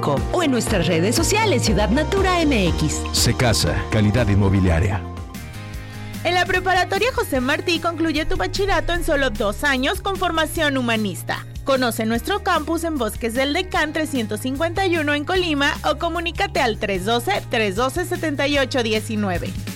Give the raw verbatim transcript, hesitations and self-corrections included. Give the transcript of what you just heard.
México o en nuestras redes sociales Ciudad Natura M X. Secasa, calidad inmobiliaria. En la preparatoria José Martí concluye tu bachillerato en solo dos años con formación humanista. Conoce nuestro campus en Bosques del Decán trescientos cincuenta y uno en Colima o comunícate al tres uno dos, tres uno dos, siete ocho uno nueve.